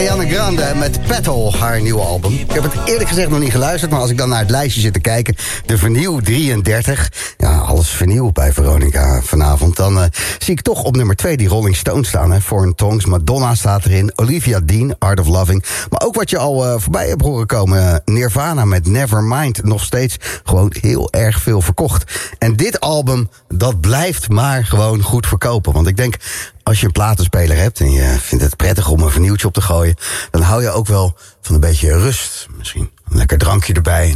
Ariana Grande met Petal, haar nieuwe album. Ik heb het eerlijk gezegd nog niet geluisterd, maar als ik dan naar het lijstje zit te kijken, de Vinyl 33, ja, alles vinyl bij Veronica vanavond, dan zie ik toch op nummer 2 die Rolling Stones staan. Hè. Foreign Tongues, Madonna staat erin, Olivia Dean, Art of Loving, maar ook wat je al voorbij hebt horen komen, Nirvana met Nevermind, nog steeds gewoon heel erg veel verkocht. En dit album, dat blijft maar gewoon goed verkopen, want ik denk, als je een platenspeler hebt en je vindt het prettig om een vernieuwtje op te gooien, dan hou je ook wel van een beetje rust. Misschien een lekker drankje erbij.